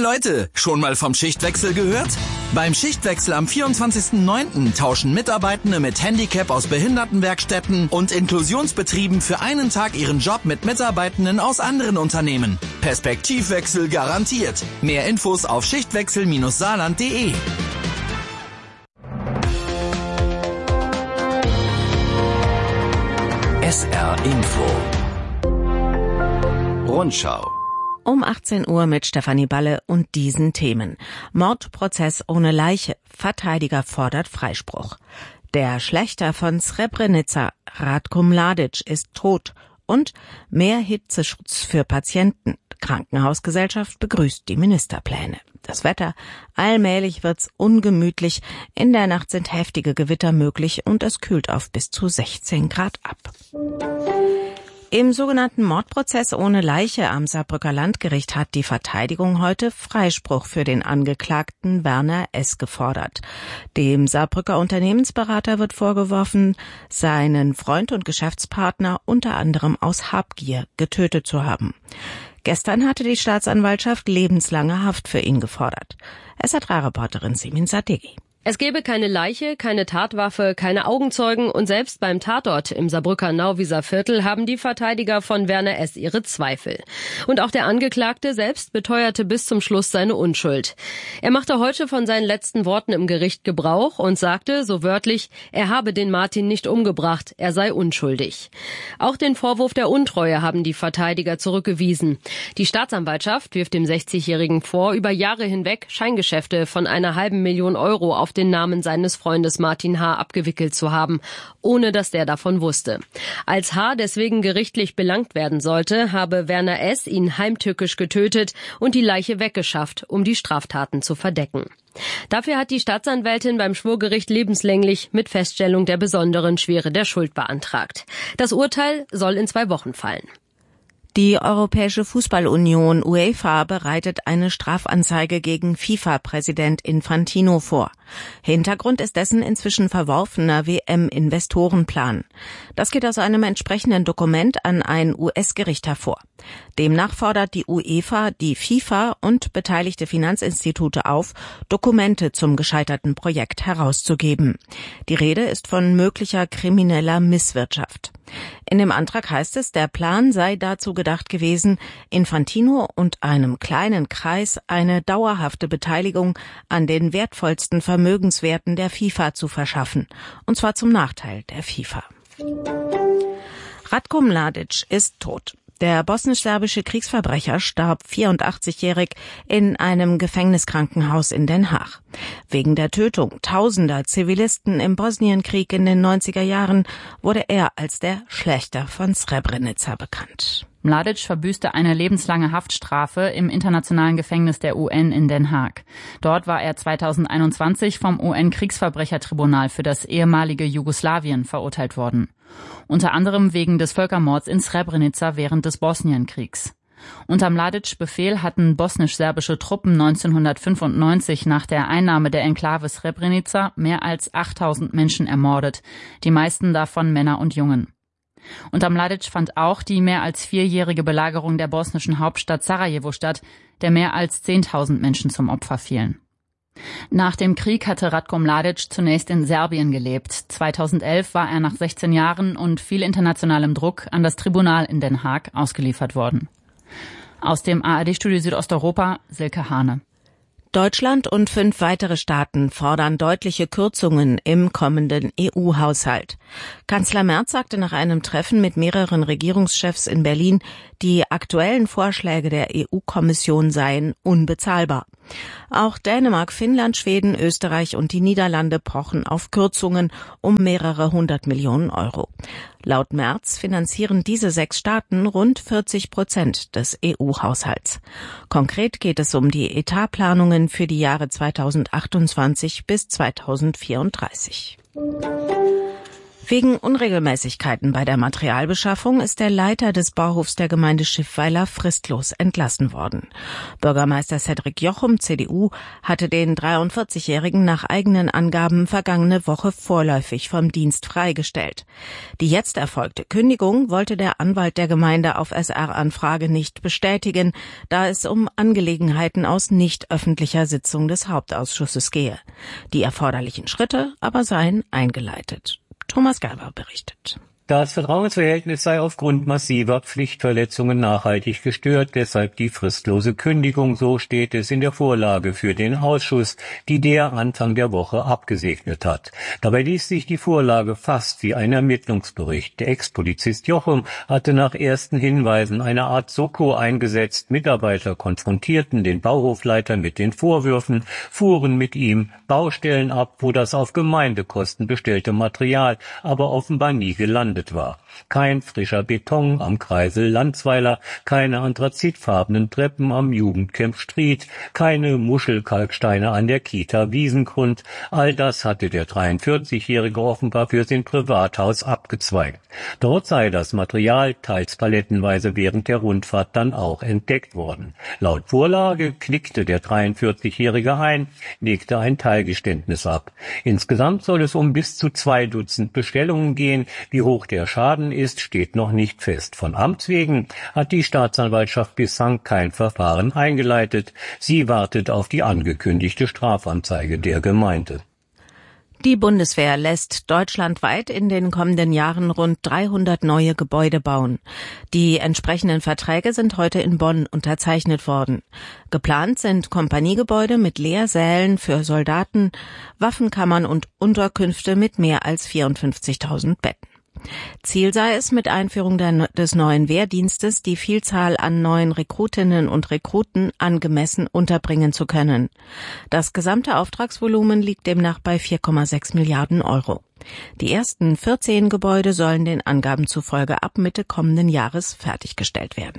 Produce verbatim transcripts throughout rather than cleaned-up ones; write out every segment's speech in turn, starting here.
Leute, schon mal vom Schichtwechsel gehört? Beim Schichtwechsel am vierundzwanzigsten neunten tauschen Mitarbeitende mit Handicap aus Behindertenwerkstätten und Inklusionsbetrieben für einen Tag ihren Job mit Mitarbeitenden aus anderen Unternehmen. Perspektivwechsel garantiert. Mehr Infos auf schichtwechsel saarland punkt de. S R Info Rundschau Um achtzehn Uhr mit Stefanie Balle und diesen Themen. Mordprozess ohne Leiche. Verteidiger fordert Freispruch. Der Schlächter von Srebrenica, Ratko Mladic, ist tot. Und mehr Hitzeschutz für Patienten. Krankenhausgesellschaft begrüßt die Ministerpläne. Das Wetter. Allmählich wird's ungemütlich. In der Nacht sind heftige Gewitter möglich und es kühlt auf bis zu sechzehn Grad ab. Im sogenannten Mordprozess ohne Leiche am Saarbrücker Landgericht hat die Verteidigung heute Freispruch für den Angeklagten Werner S. gefordert. Dem Saarbrücker Unternehmensberater wird vorgeworfen, seinen Freund und Geschäftspartner unter anderem aus Habgier getötet zu haben. Gestern hatte die Staatsanwaltschaft lebenslange Haft für ihn gefordert. S R drei-Reporterin Simin Sadeghi. Es gebe keine Leiche, keine Tatwaffe, keine Augenzeugen und selbst beim Tatort im Saarbrücker Nauwieser Viertel haben die Verteidiger von Werner S. ihre Zweifel. Und auch der Angeklagte selbst beteuerte bis zum Schluss seine Unschuld. Er machte heute von seinen letzten Worten im Gericht Gebrauch und sagte, so wörtlich, er habe den Martin nicht umgebracht, er sei unschuldig. Auch den Vorwurf der Untreue haben die Verteidiger zurückgewiesen. Die Staatsanwaltschaft wirft dem sechzigjährigen vor, über Jahre hinweg Scheingeschäfte von einer halben Million Euro auf den Namen seines Freundes Martin H. abgewickelt zu haben, ohne dass der davon wusste. Als H. deswegen gerichtlich belangt werden sollte, habe Werner S. ihn heimtückisch getötet und die Leiche weggeschafft, um die Straftaten zu verdecken. Dafür hat die Staatsanwältin beim Schwurgericht lebenslänglich mit Feststellung der besonderen Schwere der Schuld beantragt. Das Urteil soll in zwei Wochen fallen. Die Europäische Fußballunion UEFA bereitet eine Strafanzeige gegen FIFA-Präsident Infantino vor. Hintergrund ist dessen inzwischen verworfener W M-Investorenplan. Das geht aus einem entsprechenden Dokument an ein U S-Gericht hervor. Demnach fordert die UEFA die FIFA und beteiligte Finanzinstitute auf, Dokumente zum gescheiterten Projekt herauszugeben. Die Rede ist von möglicher krimineller Misswirtschaft. In dem Antrag heißt es, der Plan sei dazu gedacht gewesen, Infantino und einem kleinen Kreis eine dauerhafte Beteiligung an den wertvollsten Vermögenswerten der FIFA zu verschaffen, und zwar zum Nachteil der FIFA. Ratko Mladic ist tot. Der bosnisch-serbische Kriegsverbrecher starb vierundachtzigjährig in einem Gefängniskrankenhaus in Den Haag. Wegen der Tötung tausender Zivilisten im Bosnienkrieg in den neunziger Jahren wurde er als der Schlächter von Srebrenica bekannt. Mladic verbüßte eine lebenslange Haftstrafe im internationalen Gefängnis der U N in Den Haag. Dort war er zweitausendeinundzwanzig vom U N-Kriegsverbrechertribunal für das ehemalige Jugoslawien verurteilt worden. Unter anderem wegen des Völkermords in Srebrenica während des Bosnienkriegs. Unter Mladic Befehl hatten bosnisch-serbische Truppen neunzehnhundertfünfundneunzig nach der Einnahme der Enklave Srebrenica mehr als achttausend Menschen ermordet, die meisten davon Männer und Jungen. Unter Mladic fand auch die mehr als vierjährige Belagerung der bosnischen Hauptstadt Sarajevo statt, der mehr als zehntausend Menschen zum Opfer fielen. Nach dem Krieg hatte Ratko Mladic zunächst in Serbien gelebt. zweitausendelf war er nach sechzehn Jahren und viel internationalem Druck an das Tribunal in Den Haag ausgeliefert worden. Aus dem A R D-Studio Südosteuropa, Silke Hane. Deutschland und fünf weitere Staaten fordern deutliche Kürzungen im kommenden E U-Haushalt. Kanzler Merz sagte nach einem Treffen mit mehreren Regierungschefs in Berlin, die aktuellen Vorschläge der E U-Kommission seien unbezahlbar. Auch Dänemark, Finnland, Schweden, Österreich und die Niederlande pochen auf Kürzungen um mehrere hundert Millionen Euro. Laut Merz finanzieren diese sechs Staaten rund vierzig Prozent des E U-Haushalts. Konkret geht es um die Etatplanungen für die Jahre zweitausendachtundzwanzig bis zweitausendvierunddreißig. Wegen Unregelmäßigkeiten bei der Materialbeschaffung ist der Leiter des Bauhofs der Gemeinde Schiffweiler fristlos entlassen worden. Bürgermeister Cedric Jochum, C D U, hatte den dreiundvierzigjährigen nach eigenen Angaben vergangene Woche vorläufig vom Dienst freigestellt. Die jetzt erfolgte Kündigung wollte der Anwalt der Gemeinde auf S R-Anfrage nicht bestätigen, da es um Angelegenheiten aus nicht öffentlicher Sitzung des Hauptausschusses gehe. Die erforderlichen Schritte aber seien eingeleitet. Thomas Gerber berichtet. Das Vertrauensverhältnis sei aufgrund massiver Pflichtverletzungen nachhaltig gestört, deshalb die fristlose Kündigung, so steht es in der Vorlage für den Ausschuss, die der Anfang der Woche abgesegnet hat. Dabei liest sich die Vorlage fast wie ein Ermittlungsbericht. Der Ex-Polizist Jochum hatte nach ersten Hinweisen eine Art Soko eingesetzt. Mitarbeiter konfrontierten den Bauhofleiter mit den Vorwürfen, fuhren mit ihm Baustellen ab, wo das auf Gemeindekosten bestellte Material aber offenbar nie gelandet war. Kein frischer Beton am Kreisel Landsweiler, keine anthrazitfarbenen Treppen am Jugendcamp Stried, keine Muschelkalksteine an der Kita Wiesengrund. All das hatte der dreiundvierzigjährige offenbar für sein Privathaus abgezweigt. Dort sei das Material teils palettenweise während der Rundfahrt dann auch entdeckt worden. Laut Vorlage knickte der dreiundvierzigjährige ein, legte ein Teilgeständnis ab. Insgesamt soll es um bis zu zwei Dutzend Bestellungen gehen. Wie hoch der Schaden ist, steht noch nicht fest. Von Amts wegen hat die Staatsanwaltschaft bislang kein Verfahren eingeleitet. Sie wartet auf die angekündigte Strafanzeige der Gemeinde. Die Bundeswehr lässt deutschlandweit in den kommenden Jahren rund dreihundert neue Gebäude bauen. Die entsprechenden Verträge sind heute in Bonn unterzeichnet worden. Geplant sind Kompaniegebäude mit Lehrsälen für Soldaten, Waffenkammern und Unterkünfte mit mehr als vierundfünfzigtausend Betten. Ziel sei es, mit Einführung der, des neuen Wehrdienstes die Vielzahl an neuen Rekrutinnen und Rekruten angemessen unterbringen zu können. Das gesamte Auftragsvolumen liegt demnach bei vier Komma sechs Milliarden Euro. Die ersten vierzehn Gebäude sollen den Angaben zufolge ab Mitte kommenden Jahres fertiggestellt werden.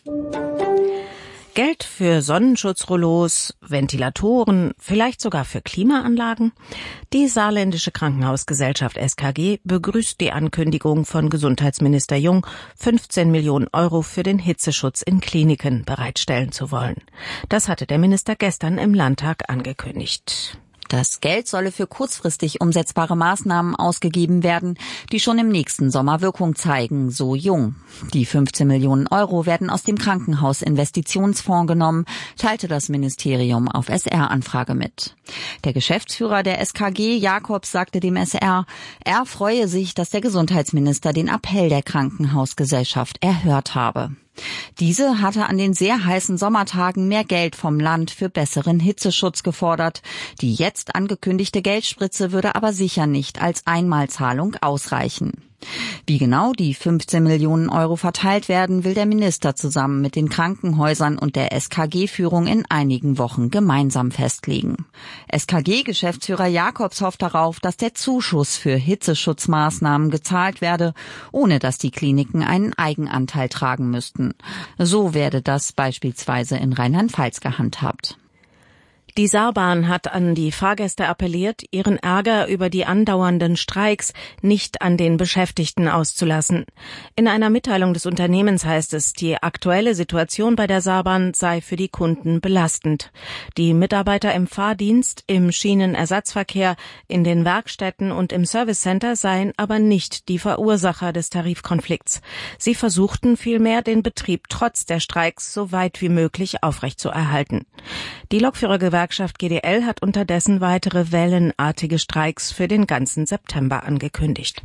Geld für Sonnenschutzrollos, Ventilatoren, vielleicht sogar für Klimaanlagen? Die Saarländische Krankenhausgesellschaft S K G begrüßt die Ankündigung von Gesundheitsminister Jung, fünfzehn Millionen Euro für den Hitzeschutz in Kliniken bereitstellen zu wollen. Das hatte der Minister gestern im Landtag angekündigt. Das Geld solle für kurzfristig umsetzbare Maßnahmen ausgegeben werden, die schon im nächsten Sommer Wirkung zeigen, so Jung. Die fünfzehn Millionen Euro werden aus dem Krankenhausinvestitionsfonds genommen, teilte das Ministerium auf S R-Anfrage mit. Der Geschäftsführer der S K G, Jakobs, sagte dem S R, er freue sich, dass der Gesundheitsminister den Appell der Krankenhausgesellschaft erhört habe. Diese hatte an den sehr heißen Sommertagen mehr Geld vom Land für besseren Hitzeschutz gefordert. Die jetzt angekündigte Geldspritze würde aber sicher nicht als Einmalzahlung ausreichen. Wie genau die fünfzehn Millionen Euro verteilt werden, will der Minister zusammen mit den Krankenhäusern und der S K G-Führung in einigen Wochen gemeinsam festlegen. S K G-Geschäftsführer Jakobs hofft darauf, dass der Zuschuss für Hitzeschutzmaßnahmen gezahlt werde, ohne dass die Kliniken einen Eigenanteil tragen müssten. So werde das beispielsweise in Rheinland-Pfalz gehandhabt. Die Saarbahn hat an die Fahrgäste appelliert, ihren Ärger über die andauernden Streiks nicht an den Beschäftigten auszulassen. In einer Mitteilung des Unternehmens heißt es, die aktuelle Situation bei der Saarbahn sei für die Kunden belastend. Die Mitarbeiter im Fahrdienst, im Schienenersatzverkehr, in den Werkstätten und im Servicecenter seien aber nicht die Verursacher des Tarifkonflikts. Sie versuchten vielmehr, den Betrieb trotz der Streiks so weit wie möglich aufrechtzuerhalten. Die Lokführergewerkschaft Gewerkschaft G D L hat unterdessen weitere wellenartige Streiks für den ganzen September angekündigt.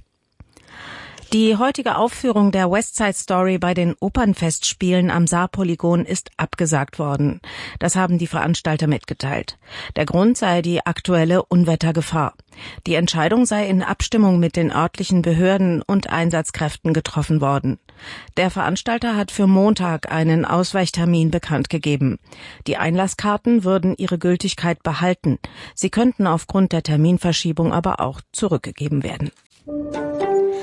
Die heutige Aufführung der West Side Story bei den Opernfestspielen am Saarpolygon ist abgesagt worden. Das haben die Veranstalter mitgeteilt. Der Grund sei die aktuelle Unwettergefahr. Die Entscheidung sei in Abstimmung mit den örtlichen Behörden und Einsatzkräften getroffen worden. Der Veranstalter hat für Montag einen Ausweichtermin bekannt gegeben. Die Einlasskarten würden ihre Gültigkeit behalten. Sie könnten aufgrund der Terminverschiebung aber auch zurückgegeben werden.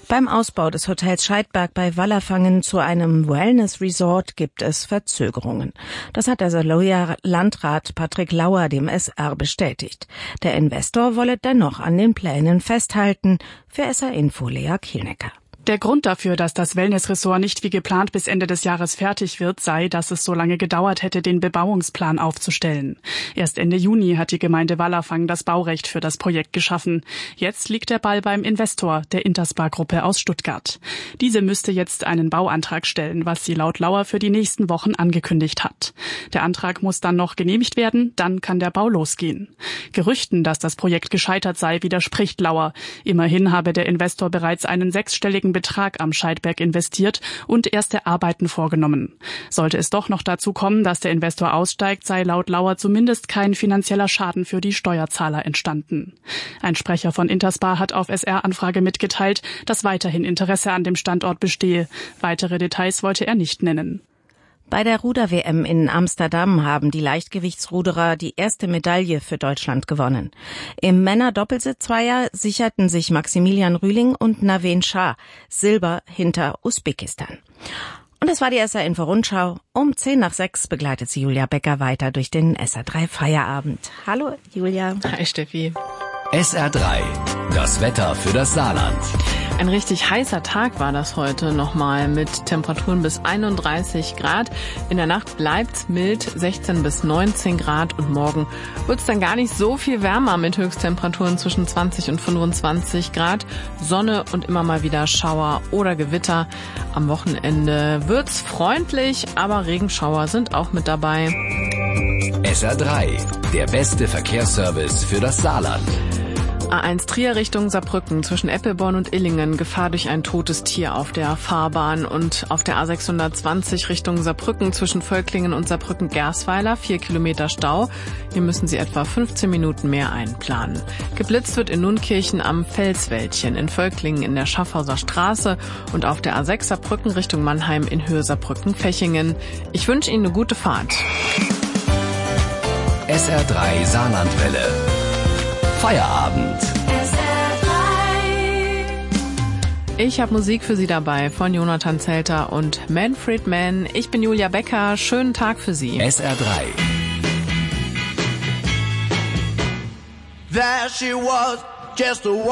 Beim Ausbau des Hotels Scheidberg bei Wallerfangen zu einem Wellness-Resort gibt es Verzögerungen. Das hat der Saloyer Landrat Patrick Lauer dem S R bestätigt. Der Investor wolle dennoch an den Plänen festhalten. Für S R Info Lea Kielnecker. Der Grund dafür, dass das Wellnessressort nicht wie geplant bis Ende des Jahres fertig wird, sei, dass es so lange gedauert hätte, den Bebauungsplan aufzustellen. Erst Ende Juni hat die Gemeinde Wallerfangen das Baurecht für das Projekt geschaffen. Jetzt liegt der Ball beim Investor, der Interspar-Gruppe aus Stuttgart. Diese müsste jetzt einen Bauantrag stellen, was sie laut Lauer für die nächsten Wochen angekündigt hat. Der Antrag muss dann noch genehmigt werden, dann kann der Bau losgehen. Gerüchten, dass das Projekt gescheitert sei, widerspricht Lauer. Immerhin habe der Investor bereits einen sechsstelligen Betrag am Scheidberg investiert und erste Arbeiten vorgenommen. Sollte es doch noch dazu kommen, dass der Investor aussteigt, sei laut Lauer zumindest kein finanzieller Schaden für die Steuerzahler entstanden. Ein Sprecher von Interspar hat auf S R-Anfrage mitgeteilt, dass weiterhin Interesse an dem Standort bestehe. Weitere Details wollte er nicht nennen. Bei der Ruder-W M in Amsterdam haben die Leichtgewichtsruderer die erste Medaille für Deutschland gewonnen. Im Männer-Doppelsitz-Zweier sicherten sich Maximilian Rühling und Naveen Shah Silber hinter Usbekistan. Und das war die S R Info Rundschau. Um zehn nach sechs begleitet sie Julia Becker weiter durch den S R drei Feierabend. Hallo Julia. Hi Steffi. S R drei, das Wetter für das Saarland. Ein richtig heißer Tag war das heute nochmal mit Temperaturen bis einunddreißig Grad. In der Nacht bleibt's mild, sechzehn bis neunzehn Grad und morgen wird's dann gar nicht so viel wärmer mit Höchsttemperaturen zwischen zwanzig und fünfundzwanzig Grad. Sonne und immer mal wieder Schauer oder Gewitter. Am Wochenende wird's freundlich, aber Regenschauer sind auch mit dabei. S R drei, der beste Verkehrsservice für das Saarland. A eins Trier Richtung Saarbrücken zwischen Eppelborn und Illingen, Gefahr durch ein totes Tier auf der Fahrbahn, und auf der A sechshundertzwanzig Richtung Saarbrücken zwischen Völklingen und Saarbrücken-Gersweiler, vier Kilometer Stau. Hier müssen Sie etwa fünfzehn Minuten mehr einplanen. Geblitzt wird in Nunkirchen am Felswäldchen, in Völklingen in der Schaffhauser Straße und auf der A sechs Saarbrücken Richtung Mannheim in Höhe Saarbrücken-Fechingen. Ich wünsche Ihnen eine gute Fahrt. S R drei Saarlandwelle. Feierabend. Ich habe Musik für Sie dabei von Jonathan Zelter und Manfred Mann. Ich bin Julia Becker. Schönen Tag für Sie. S R drei. There she was, just a